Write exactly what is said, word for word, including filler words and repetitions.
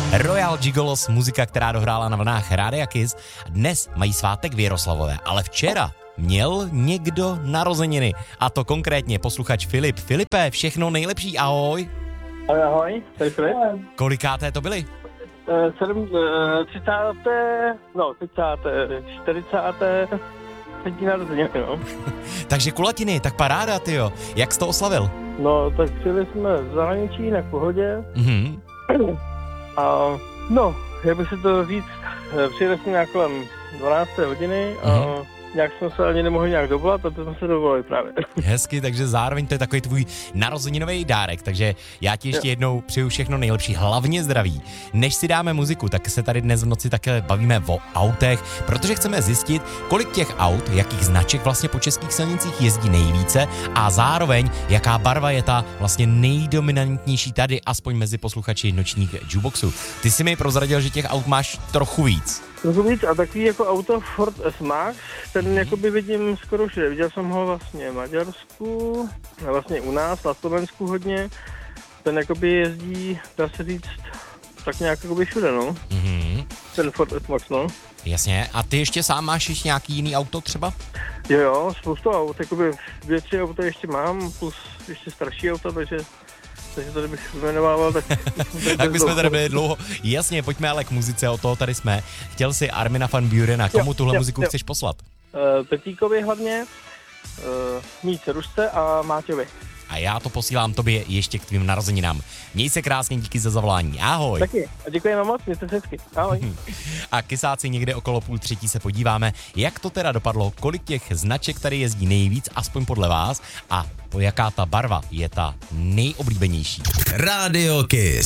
Royal Gigolos, muzika, která dohrála na vlnách Rádia Kiss. Dnes mají svátek v Jaroslavové, ale včera měl někdo narozeniny. A to konkrétně posluchač Filip. Filipe, všechno nejlepší, ahoj. Ahoj, ahoj, tady Filip. Kolikáté to byly? sedm, třicáté, no, třicáté, čtyřicáté, třetí narozeniny, no. Takže kulatiny, tak paráda, tyjo. Jak jsi to oslavil? No, tak přijeli jsme v zahraničí na pohodě. Mhm. A no, jak by se to říct, přijeli jsme nějak kolem dvanácté hodiny a Mhm. nějak jsme se ani nemohli nějak dovolat a to jsme se dovolili právě. Hezky, takže zároveň to je takový tvůj narozeninový dárek, takže já ti ještě jednou přeju všechno nejlepší, hlavně zdraví. Než si dáme muziku, tak se tady dnes v noci také bavíme o autech, protože chceme zjistit, kolik těch aut, jakých značek vlastně po českých silnicích jezdí nejvíce a zároveň jaká barva je ta vlastně nejdominantnější tady, aspoň mezi posluchači nočních jukeboxů. Ty si mi prozradil, že těch aut máš trochu víc. Trochu víc a takový jako auto Ford S-Max, ten jakoby vidím skoro všude. Viděl jsem ho vlastně v Maďarsku, a vlastně u nás, na Slovensku hodně. Ten jakoby jezdí, dá se říct, tak nějak jakoby všude, no. Mhm. Ten Ford S-Max, no. Jasně, a ty ještě sám máš ještě nějaký jiný auto třeba? Jo, jo, spoustu aut, jakoby dvě, tři auta ještě mám, plus ještě starší auta, takže takže tady bych jmenovával, tak... Tak bychom tady byli dlouho. Jasně, pojďme ale k muzice, o toho tady jsme. Chtěl si Armina van Burena, komu Jo, tuhle jo, muziku jo. chceš poslat? Uh, Petíkovi hlavně, uh, Míce Rušce a Máťovi. A já to posílám tobě ještě k tvým narozeninám. Měj se krásně, díky za zavolání. Ahoj. Taky, a děkujeme moc, mějte se hezky. Ahoj. A kysáci někde okolo půl třetí se podíváme, jak to teda dopadlo, kolik těch značek tady jezdí nejvíc, aspoň podle vás, a po jaká ta barva je ta nejoblíbenější. Rádio Kiss.